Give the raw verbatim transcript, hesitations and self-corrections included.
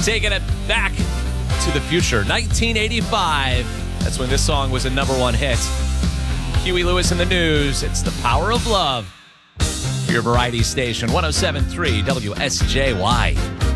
taking it back to the future. nineteen eighty-five. That's when this song was a number one hit. Huey Lewis in the News. It's The Power of Love. For your variety station, one oh seven point three W S J Y.